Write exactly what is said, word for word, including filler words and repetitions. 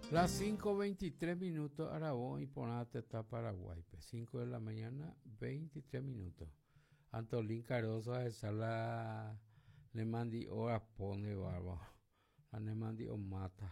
Las cinco veintitrés minutos, Aragón y Ponate está Paraguay. cinco de la mañana, veintitrés minutos. Antolín Caroso a esa la le mandi ora pone barba. La le mandi o mata.